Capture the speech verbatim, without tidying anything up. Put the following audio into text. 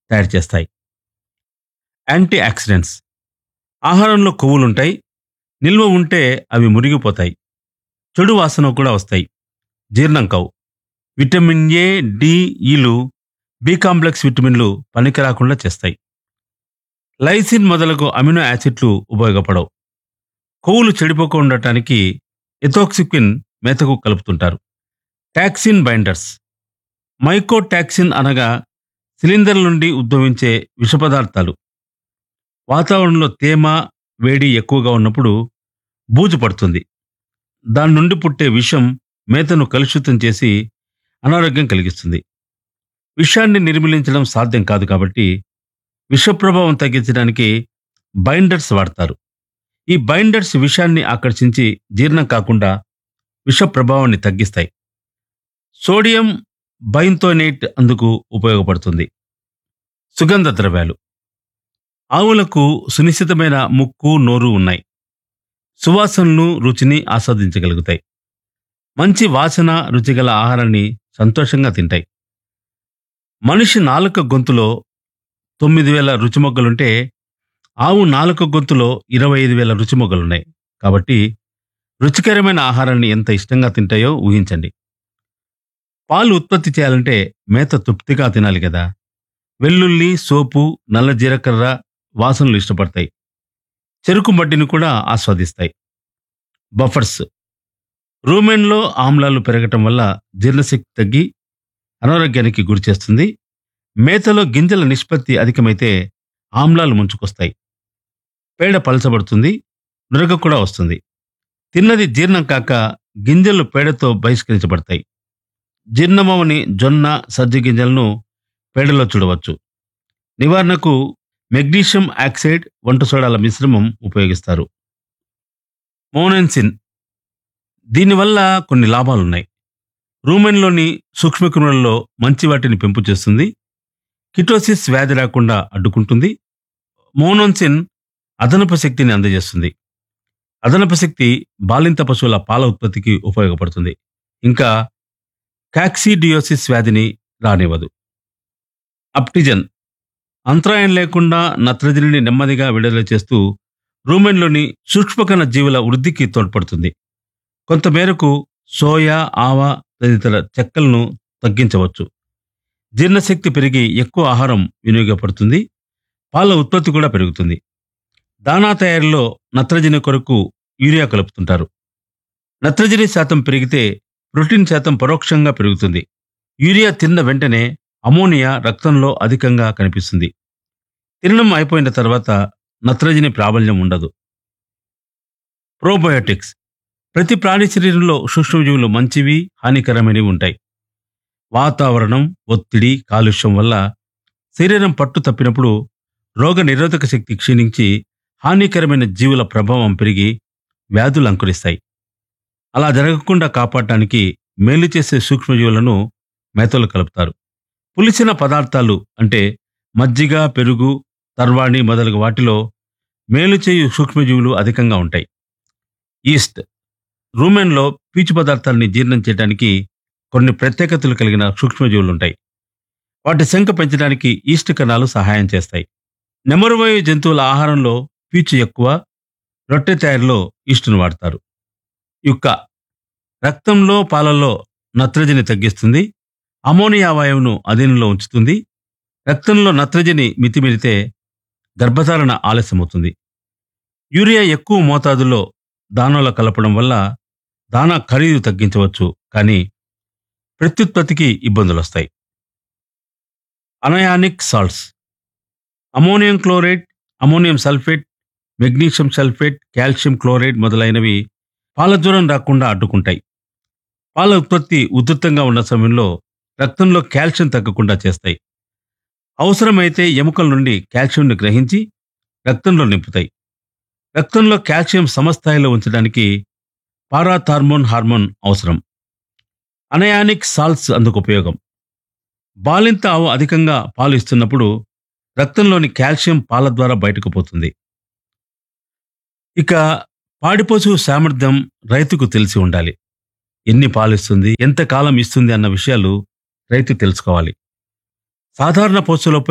తయారు చేస్తాయి. Anti oxidants ఆహారంలో కొవ్వులుంటాయి. నిల్వ ఉంటే అవి మురిగిపోతాయి. చెడు వాసన కూడా వస్తాయి. జీర్ణం కావు. విటమిన్ ఏ, డి, ఈలు బి కాంప్లెక్స్ విటమిన్లు పనికి రాకుండా చేస్తాయి. లైసిన్ మొదలగు అమినో యాసిడ్లు ఉపయోగపడవు. కొవ్వులు చెడిపోకుండా ఉండటానికి ఎథోక్సిక్విన్ మేతకు కలుపుతుంటారు. టాక్సిన్ బైండర్స్ మైకోటాక్సిన్ అనగా సిలిండర్ నుండి ఉద్భవించే విష పదార్థాలు. వాతావరణంలో తేమ, వేడి ఎక్కువగా ఉన్నప్పుడు బూజు పడుతుంది. దాని నుండి పుట్టే విషం మేతను కలుషితం చేసి అనారోగ్యం కలిగిస్తుంది. విషాన్ని నిర్మూలించడం సాధ్యం కాదు కాబట్టి విష ప్రభావం తగ్గించడానికి బైండర్స్ వాడతారు. ఈ బైండర్స్ విషాన్ని ఆకర్షించి జీర్ణం కాకుండా విష ప్రభావాన్ని తగ్గిస్తాయి. సోడియం బైంథోనేట్ అందుకు ఉపయోగపడుతుంది. సుగంధ ద్రవ్యాలు ఆవులకు సునిశ్చితమైన ముక్కు, నోరు ఉన్నాయి. సువాసనను, రుచిని ఆస్వాదించగలుగుతాయి. మంచి వాసన, రుచిగల ఆహారాన్ని సంతోషంగా తింటాయి. మనిషి నాలుక గొంతులో తొమ్మిది వేల రుచిమొగ్గలుంటే ఆవు నాలుక గొంతులో ఇరవై ఐదు వేల రుచిమొగ్గలున్నాయి. కాబట్టి రుచికరమైన ఆహారాన్ని ఎంత ఇష్టంగా తింటాయో ఊహించండి. పాలు ఉత్పత్తి చేయాలంటే మేత తృప్తిగా తినాలి కదా. వెల్లుల్లి, సోపు, నల్ల జీలకర్ర వాసనలు ఇష్టపడతాయి. చెరుకు మడ్డిని కూడా ఆస్వాదిస్తాయి. బఫర్స్ రూమెన్లో ఆమ్లాలు పెరగటం వల్ల జీర్ణశక్తి తగ్గి అనారోగ్యానికి గురిచేస్తుంది. మేతలో గింజల నిష్పత్తి అధికమైతే ఆమ్లాలు ముంచుకొస్తాయి. పేడ పలచబడుతుంది. నురగ కూడా వస్తుంది. తిన్నది జీర్ణం కాక గింజలు పేడతో బహిష్కరించబడతాయి. జీర్ణమవని జొన్న, సజ్జ గింజలను పేడలో చూడవచ్చు. నివారణకు మెగ్నీషియం ఆక్సైడ్, వంట సోడాల మిశ్రమం ఉపయోగిస్తారు. మోనెన్సిన్ దీనివల్ల కొన్ని లాభాలున్నాయి. రూమెన్లోని సూక్ష్మక్రిములలో మంచి వాటిని పెంపు చేస్తుంది. కిటోసిస్ వ్యాధి రాకుండా అడ్డుకుంటుంది. మోనోన్సిన్ అదనపు శక్తిని అందజేస్తుంది. అదనపు శక్తి బాలింత పశువుల పాల ఉత్పత్తికి ఉపయోగపడుతుంది. ఇంకా కాక్సిడియోసిస్ వ్యాధిని రానివ్వదు. అప్టిజన్ అంతరాయం లేకుండా నత్రజనిని నెమ్మదిగా విడుదల చేస్తూ రూమెన్లోని సూక్ష్మకణ జీవుల వృద్ధికి తోడ్పడుతుంది. కొంతమేరకు సోయా, ఆవా తదితర చెక్కలను తగ్గించవచ్చు. జీర్ణశక్తి పెరిగి ఎక్కువ ఆహారం వినియోగపడుతుంది. పాల ఉత్పత్తి కూడా పెరుగుతుంది. దానా తయారీలో నత్రజని కొరకు యూరియా కలుపుతుంటారు. నత్రజని శాతం పెరిగితే ప్రోటీన్ శాతం పరోక్షంగా పెరుగుతుంది. యూరియా తిన్న వెంటనే అమోనియా రక్తంలో అధికంగా కనిపిస్తుంది. తినడం అయిపోయిన తర్వాత నత్రజని ప్రాబల్యం ఉండదు. ప్రోబయోటిక్స్ ప్రతి ప్రాణి శరీరంలో సూక్ష్మజీవులు మంచివి, హానికరమైనవి ఉంటాయి. వాతావరణం, ఒత్తిడి, కాలుష్యం వల్ల శరీరం పట్టు తప్పినప్పుడు రోగ నిరోధక శక్తి క్షీణించి హానికరమైన జీవుల ప్రభావం పెరిగి వ్యాధులు అంకురిస్తాయి. అలా జరగకుండా కాపాడటానికి మేలు చేసే సూక్ష్మజీవులను మేతలు కలుపుతారు. పులిసిన పదార్థాలు అంటే మజ్జిగ, పెరుగు, తర్వాణి మొదలగు వాటిలో మేలు చేయు సూక్ష్మజీవులు అధికంగా ఉంటాయి. ఈస్ట్ రూమెన్లో పీచు పదార్థాన్ని జీర్ణం చేయడానికి కొన్ని ప్రత్యేకతలు కలిగిన సూక్ష్మజీవులుంటాయి. వాటి సంఖ్య పెంచడానికి ఈస్ట్ కణాలు సహాయం చేస్తాయి. నెమరువాయు జంతువుల ఆహారంలో పీచు ఎక్కువ. రొట్టె తయారీలో ఈస్టును వాడతారు. యుక్క రక్తంలో, పాలల్లో నత్రజని తగ్గిస్తుంది. అమోనియా వాయువును అధీనంలో ఉంచుతుంది. రక్తంలో నత్రజని మితిమీరితే గర్భధారణ ఆలస్యమవుతుంది. యూరియా ఎక్కువ మోతాదులో దానాలో కలపడం వల్ల దానా ఖరీదు తగ్గించవచ్చు, కానీ ప్రత్యుత్పత్తికి ఇబ్బందులు వస్తాయి. అనయానిక్ salts ammonium chloride, ammonium sulphate, magnesium sulphate, calcium chloride మొదలైనవి పాల జ్వరం రాకుండా అడ్డుకుంటాయి. పాల ఉత్పత్తి ఉధృతంగా ఉన్న సమయంలో రక్తంలో కాల్షియం తగ్గకుండా చేస్తాయి. అవసరమైతే ఎముకల నుండి కాల్షియంను గ్రహించి రక్తంలో నింపుతాయి. రక్తంలో కాల్షియం సమస్థాయిలో ఉంచడానికి పారాథార్మోన్ హార్మోన్ అవసరం. అనయానిక్ సాల్ట్స్ అందుకు ఉపయోగం. బాలింత ఆవు అధికంగా పాలు ఇస్తున్నప్పుడు రక్తంలోని కాల్షియం పాల ద్వారా బయటకు పోతుంది. ఇక పాడిపశువు సామర్థ్యం రైతుకు తెలిసి ఉండాలి. ఎన్ని పాలు ఇస్తుంది, ఎంత కాలం ఇస్తుంది అన్న విషయాలు రైతు తెలుసుకోవాలి. సాధారణ పశువులపై